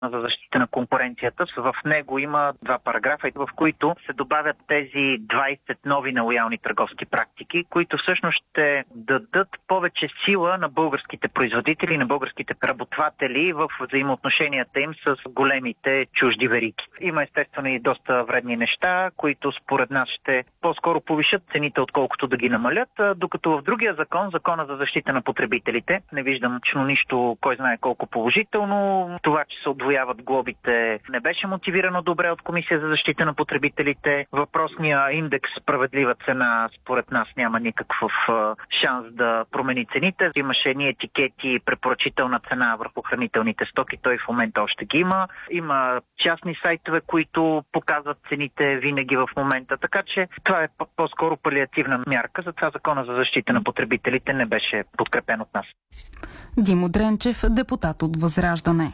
за защита на конкуренцията. В него има 2 параграфа, в които се добавят тези 20 нови нелоялни търговски практики, които всъщност ще дадат повече сила на българските производители, на българските преработватели в взаимоотношенията им с големите чужди вериги. Има естествено и доста вредни неща, които според нас ще по-скоро повишат цените, отколкото да ги намалят, докато в другия закон, закона за защита на потребителите, не виждам нищо, кой знае колко положително. Това, че се отвояват глобите, не беше мотивирано добре от Комисия за защита на потребителите. Въпросния индекс справедлива цена, според нас, няма никакъв шанс да промени цените. Имаше едни етикети препоръчителна цена върху хранителните стоки, той в момента още ги има. Има частни сайтове, които показват цените винаги в момента, така че това е по-скоро палиативна мярка, затова закона за защита на потребителите не беше подкрепен от нас. Димо Дренчев, депутат от Възраждане.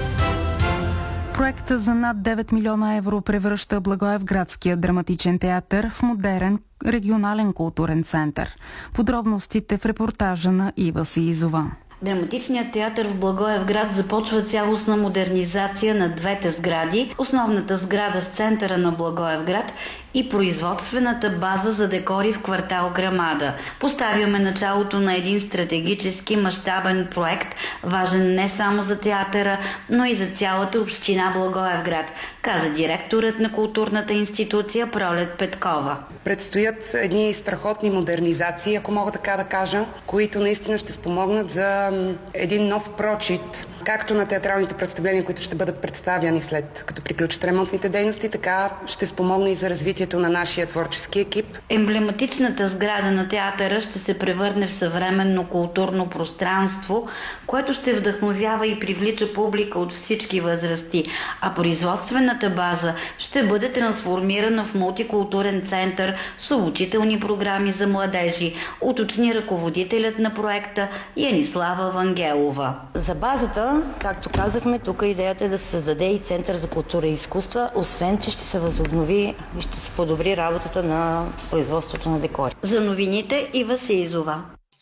Проектът за над 9 милиона евро превръща Благоевградския драматичен театър в модерен регионален културен център. Подробностите в репортажа на Ива Сиизова. Драматичният театър в Благоевград започва цялостна модернизация на двете сгради, основната сграда в центъра на Благоевград и производствената база за декори в квартал Грамада. Поставяме началото на един стратегически мащабен проект, важен не само за театъра, но и за цялата община Благоевград, каза директорът на културната институция Пролет Петкова. Предстоят едни страхотни модернизации, ако мога така да кажа, които наистина ще спомогнат за един нов прочит, както на театралните представления, които ще бъдат представяни след като приключат ремонтните дейности, така ще спомогне и за развитието на нашия творчески екип. Емблематичната сграда на театъра ще се превърне в съвременно културно пространство, което ще вдъхновява и привлича публика от всички възрасти, а производствената база ще бъде трансформирана в мултикултурен център с обучителни програми за младежи, уточни ръководителят на проекта Янислава Вангелова. За базата, както казахме, тук идеята е да се създаде и Център за култура и изкуства, освен че ще се възобнови и ще се подобри работата на производството на декори. За новините Ива Сиизова.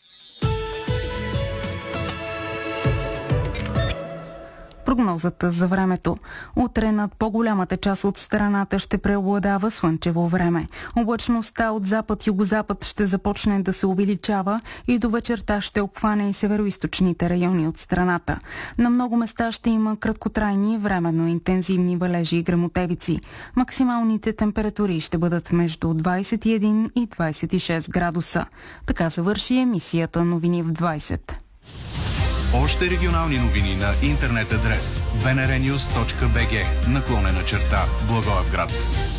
Прогнозата за времето. Утре над по-голямата част от страната ще преобладава слънчево време. Облачността от запад-югозапад ще започне да се увеличава и до вечерта ще обхване и североизточните райони от страната. На много места ще има краткотрайни, временно интензивни валежи и гръмотевици. Максималните температури ще бъдат между 21 и 26 градуса. Така завърши емисията Новини в 20. Още регионални новини на интернет адрес bnrnews.bg / Благоевград.